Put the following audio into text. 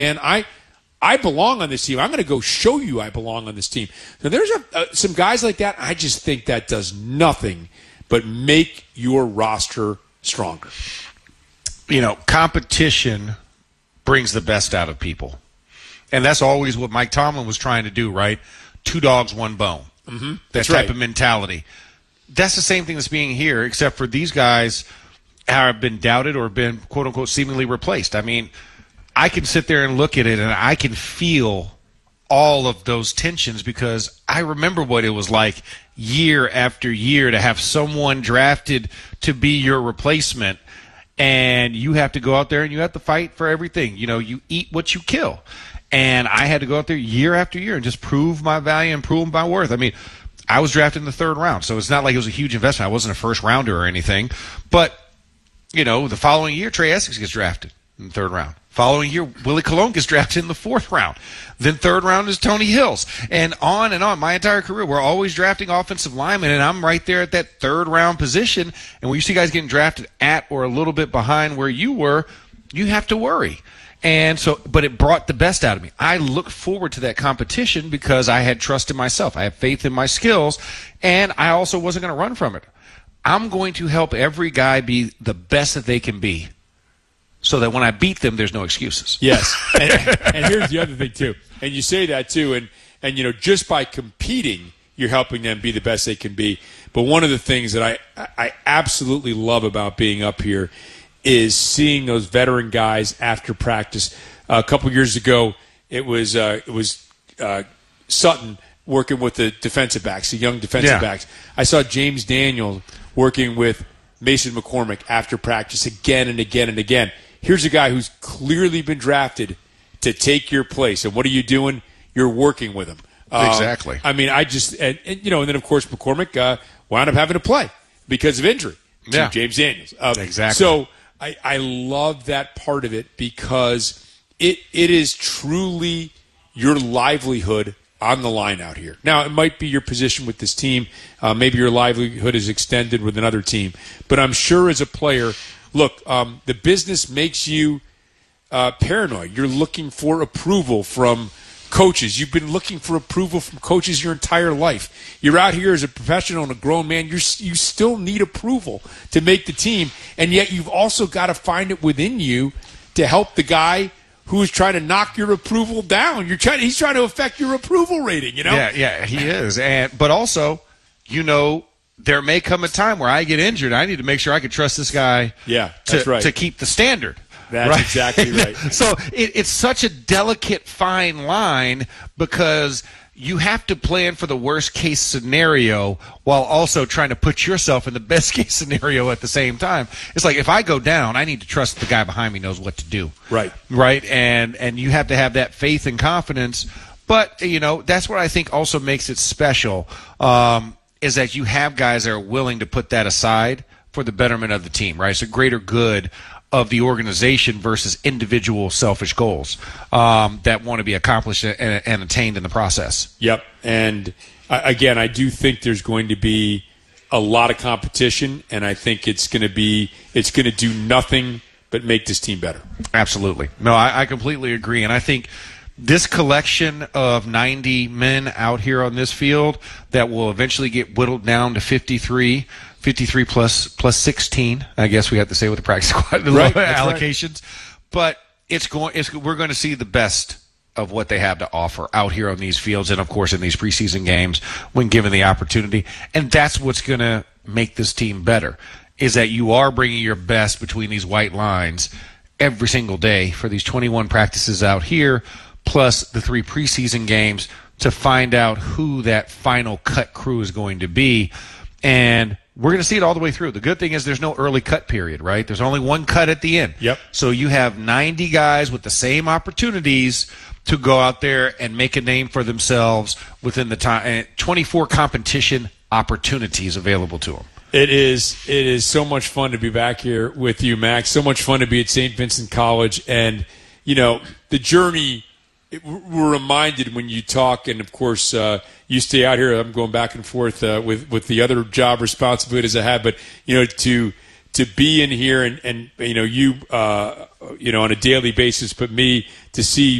and I belong on this team. I'm going to go show you I belong on this team. So there's some guys like that. I just think that does nothing but make your roster stronger. Competition brings the best out of people. And that's always what Mike Tomlin was trying to do, right? 2 dogs, 1 bone. Mm-hmm. That type of mentality. That's the same thing that's being here, except for these guys have been doubted or been, quote-unquote, seemingly replaced. I mean, I can sit there and look at it, and I can feel all of those tensions because I remember what it was like year after year to have someone drafted to be your replacement, and you have to go out there and you have to fight for everything. You eat what you kill. And I had to go out there year after year and just prove my value and prove my worth. I mean, I was drafted in the 3rd round, so it's not like it was a huge investment. I wasn't a first rounder or anything. But, the following year, Trey Essex gets drafted in the 3rd round. Following year, Willie Colon gets drafted in the 4th round. Then 3rd round is Tony Hills. And on. My entire career, we're always drafting offensive linemen, and I'm right there at that 3rd round position. And when you see guys getting drafted at or a little bit behind where you were, you have to worry. And so, but it brought the best out of me. I look forward to that competition because I had trust in myself. I have faith in my skills, and I also wasn't going to run from it. I'm going to help every guy be the best that they can be so that when I beat them, there's no excuses. Yes. And here's the other thing, too. And you say that, too, and just by competing, you're helping them be the best they can be. But one of the things that I absolutely love about being up here is seeing those veteran guys after practice. A couple years ago, it was Sutton working with the defensive backs, the young defensive backs. I saw James Daniel working with Mason McCormick after practice again and again and again. Here's a guy who's clearly been drafted to take your place. And what are you doing? You're working with him. Exactly. I mean, and then, of course, McCormick wound up having to play because of injury to James Daniels. Exactly. So I love that part of it because it is truly your livelihood on the line out here. Now, it might be your position with this team. Maybe your livelihood is extended with another team. But I'm sure as a player, look, the business makes you paranoid. You're looking for approval from coaches. You've been looking for approval from coaches your entire life. You're out here as a professional and a grown man. You still need approval to make the team, and yet you've also got to find it within you to help the guy who is trying to knock your approval down. He's trying to affect your approval rating, Yeah, he is. But also, there may come a time where I get injured. I need to make sure I can trust this guy to keep the standard. That's exactly right. So it's such a delicate, fine line because you have to plan for the worst-case scenario while also trying to put yourself in the best-case scenario at the same time. It's like if I go down, I need to trust the guy behind me knows what to do. Right. Right? And you have to have that faith and confidence. But, that's what I think also makes it special is that you have guys that are willing to put that aside for the betterment of the team, right? It's a greater good of the organization versus individual selfish goals that want to be accomplished and attained in the process. Yep. And again, I do think there's going to be a lot of competition, and I think it's going to do nothing but make this team better. Absolutely. No, I completely agree. And I think this collection of 90 men out here on this field that will eventually get whittled down to 53 plus 16, I guess we have to say with the practice squad allocations. Right. But we're going to see the best of what they have to offer out here on these fields and, of course, in these preseason games when given the opportunity. And that's what's going to make this team better, is that you are bringing your best between these white lines every single day for these 21 practices out here, plus the 3 preseason games to find out who that final cut crew is going to be. And we're going to see it all the way through. The good thing is there's no early cut period, right? There's only one cut at the end. Yep. So you have 90 guys with the same opportunities to go out there and make a name for themselves within the time. And 24 competition opportunities available to them. It is so much fun to be back here with you, Max. So much fun to be at St. Vincent College. And, the journey, we're reminded when you talk, and, of course, you stay out here. I'm going back and forth with the other job responsibilities I have. But, to be in here and you know on a daily basis, but me to see